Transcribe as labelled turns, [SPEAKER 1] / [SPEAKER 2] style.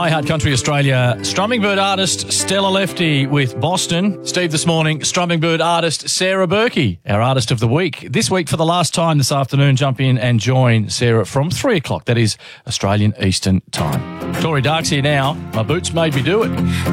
[SPEAKER 1] iHeart Country Australia strumming bird artist Stella Lefty with Boston. Steve this morning, strumming bird artist Sarah Berkey, our artist of the week. This week for the last time this afternoon, jump in and join Sarah from 3 o'clock. That is Australian Eastern Time. Tori Dark's here now. My boots made me do it.